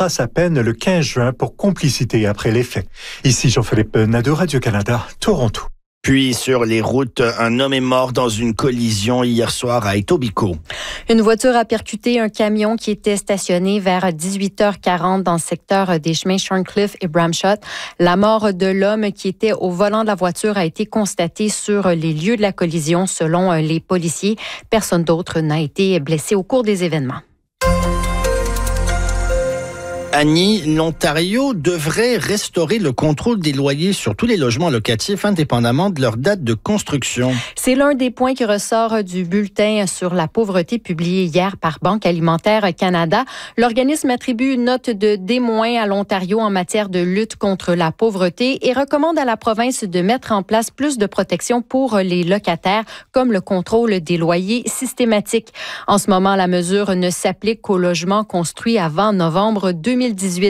trace à peine le 15 juin pour complicité après les faits. Ici Jean-Philippe Nadeau, Radio-Canada, Toronto. Puis sur les routes, un homme est mort dans une collision hier soir à Etobicoke. Une voiture a percuté un camion qui était stationné vers 18h40 dans le secteur des chemins Shorncliffe et Bramshot. La mort de l'homme qui était au volant de la voiture a été constatée sur les lieux de la collision selon les policiers. Personne d'autre n'a été blessé au cours des événements. Annie, l'Ontario devrait restaurer le contrôle des loyers sur tous les logements locatifs indépendamment de leur date de construction. C'est l'un des points qui ressort du bulletin sur la pauvreté publié hier par Banque alimentaire Canada. L'organisme attribue une note de D- à l'Ontario en matière de lutte contre la pauvreté et recommande à la province de mettre en place plus de protection pour les locataires, comme le contrôle des loyers systématique. En ce moment, la mesure ne s'applique qu'aux logements construits avant novembre 2018.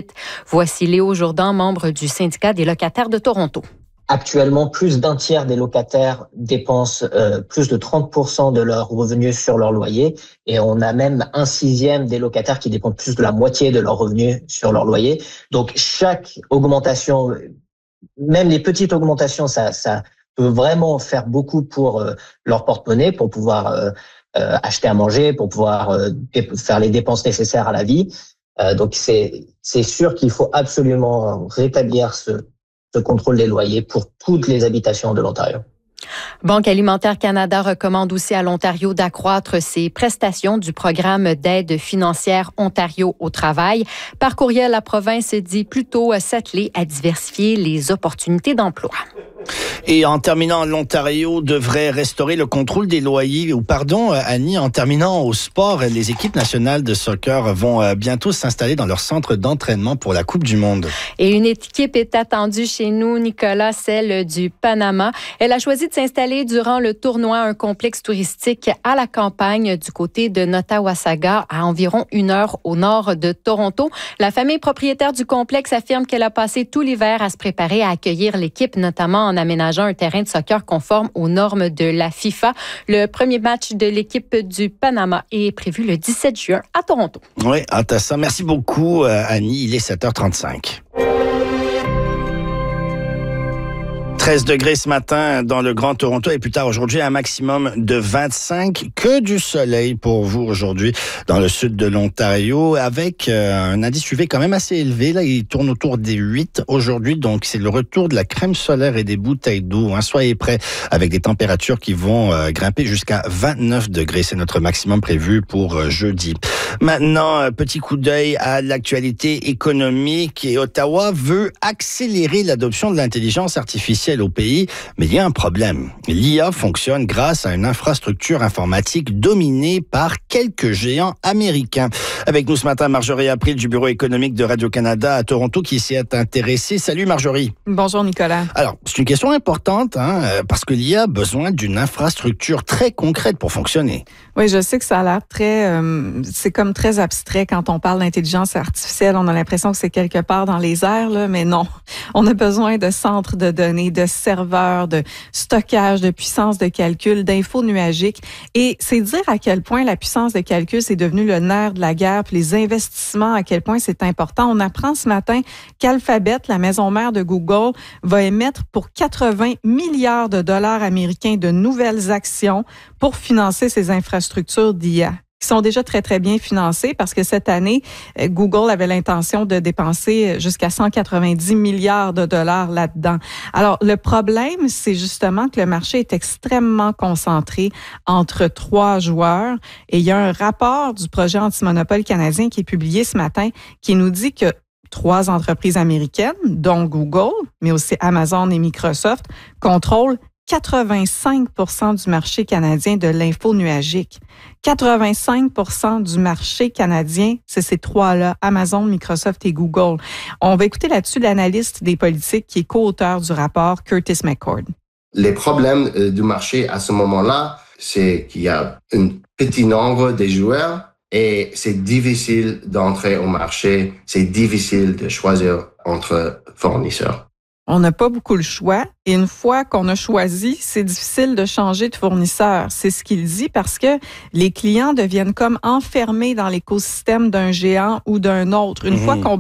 Voici Léo Jourdan, membre du syndicat des locataires de Toronto. Actuellement, plus d'un tiers des locataires dépensent plus de 30% de leurs revenus sur leur loyer et on a même un sixième des locataires qui dépensent plus de la moitié de leurs revenus sur leur loyer. Donc chaque augmentation, même les petites augmentations, ça peut vraiment faire beaucoup pour leur porte-monnaie, pour pouvoir acheter à manger, pour pouvoir faire les dépenses nécessaires à la vie. Donc c'est sûr qu'il faut absolument rétablir ce contrôle des loyers pour toutes les habitations de l'Ontario. Banque alimentaire Canada recommande aussi à l'Ontario d'accroître ses prestations du programme d'aide financière Ontario au travail. Par courriel, la province dit plutôt s'atteler à diversifier les opportunités d'emploi. Et en terminant, l'Ontario devrait restaurer le contrôle des loyers. Annie, en terminant au sport, les équipes nationales de soccer vont bientôt s'installer dans leur centre d'entraînement pour la Coupe du Monde. Et une équipe est attendue chez nous, Nicolas, celle du Panama. Elle a choisi de s'installer durant le tournoi, un complexe touristique à la campagne du côté de Nottawasaga, à environ 1 heure au nord de Toronto. La famille propriétaire du complexe affirme qu'elle a passé tout l'hiver à se préparer à accueillir l'équipe, notamment en aménageant un terrain de soccer conforme aux normes de la FIFA. Le premier match de l'équipe du Panama est prévu le 17 juin à Toronto. Oui, hâte à ça. Merci beaucoup, Annie. Il est 7h35. 13 degrés ce matin dans le Grand Toronto et plus tard aujourd'hui, un maximum de 25. Que du soleil pour vous aujourd'hui dans le sud de l'Ontario avec un indice UV quand même assez élevé. Là, il tourne autour des 8 aujourd'hui. Donc, c'est le retour de la crème solaire et des bouteilles d'eau. Soyez prêts avec des températures qui vont grimper jusqu'à 29 degrés. C'est notre maximum prévu pour jeudi. Maintenant, petit coup d'œil à l'actualité économique. Et Ottawa veut accélérer l'adoption de l'intelligence artificielle au pays, mais il y a un problème. L'IA fonctionne grâce à une infrastructure informatique dominée par quelques géants américains. Avec nous ce matin, Marjorie April du Bureau économique de Radio-Canada à Toronto qui s'y est intéressée. Salut Marjorie. Bonjour Nicolas. Alors, c'est une question importante parce que l'IA a besoin d'une infrastructure très concrète pour fonctionner. Oui, je sais que ça a l'air c'est comme très abstrait quand on parle d'intelligence artificielle. On a l'impression que c'est quelque part dans les airs, là, mais non. On a besoin de centres de données, de serveurs, de stockage, de puissance de calcul, d'infos nuagiques. Et c'est dire à quel point la puissance de calcul, c'est devenu le nerf de la guerre, puis les investissements, à quel point c'est important. On apprend ce matin qu'Alphabet, la maison mère de Google, va émettre pour 80 milliards de dollars américains de nouvelles actions pour financer ces infrastructures d'IA, qui sont déjà très, très bien financées parce que cette année, Google avait l'intention de dépenser jusqu'à 190 milliards de dollars là-dedans. Alors, le problème, c'est justement que le marché est extrêmement concentré entre 3 joueurs et il y a un rapport du projet anti-monopole canadien qui est publié ce matin qui nous dit que 3 entreprises américaines, dont Google, mais aussi Amazon et Microsoft, contrôlent 85% du marché canadien de l'info nuagique. 85% du marché canadien, c'est ces 3-là, Amazon, Microsoft et Google. On va écouter là-dessus l'analyste des politiques qui est co-auteur du rapport, Curtis McCord. Les problèmes du marché à ce moment-là, c'est qu'il y a un petit nombre de joueurs et c'est difficile d'entrer au marché, c'est difficile de choisir entre fournisseurs. On n'a pas beaucoup le choix. Et une fois qu'on a choisi, c'est difficile de changer de fournisseur. C'est ce qu'il dit parce que les clients deviennent comme enfermés dans l'écosystème d'un géant ou d'un autre. Une fois qu'on